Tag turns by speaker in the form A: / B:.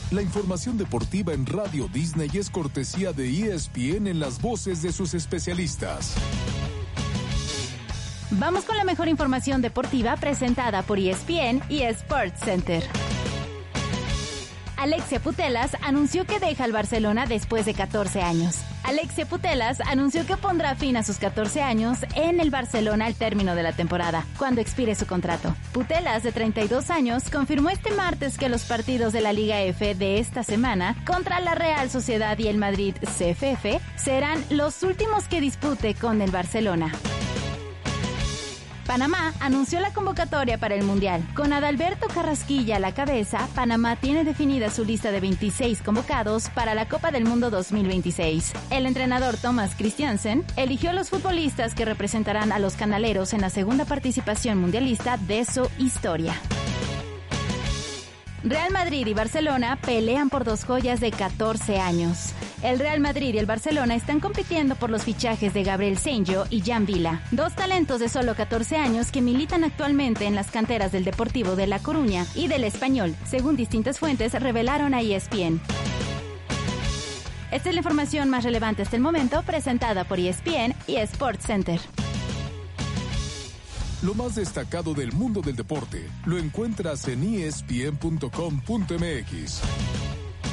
A: La información deportiva en Radio Disney es cortesía de ESPN en las voces de sus especialistas.
B: Vamos con la mejor información deportiva presentada por ESPN y Sports Center. Alexia Putellas anunció que deja el Barcelona después de 14 años. Alexia Putellas anunció que pondrá fin a sus 14 años en el Barcelona al término de la temporada, cuando expire su contrato. Putellas, de 32 años, confirmó este martes que los partidos de la Liga F de esta semana contra la Real Sociedad y el Madrid CFF serán los últimos que dispute con el Barcelona. Panamá anunció la convocatoria para el Mundial. Con Adalberto Carrasquilla a la cabeza, Panamá tiene definida su lista de 26 convocados para la Copa del Mundo 2026. El entrenador Thomas Christiansen eligió a los futbolistas que representarán a los canaleros en la segunda participación mundialista de su historia. Real Madrid y Barcelona pelean por dos joyas de 14 años. El Real Madrid y el Barcelona están compitiendo por los fichajes de Gabriel Senjo y Jan Vila, dos talentos de solo 14 años que militan actualmente en las canteras del Deportivo de La Coruña y del Español, según distintas fuentes revelaron a ESPN. Esta es la información más relevante hasta el momento, presentada por ESPN y Sports Center.
A: Lo más destacado del mundo del deporte lo encuentras en ESPN.com.mx.